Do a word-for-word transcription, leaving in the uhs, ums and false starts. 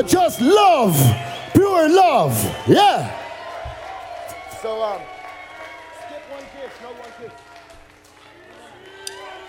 but just love, pure love. Yeah. So, um, skip one kiss, no one kiss.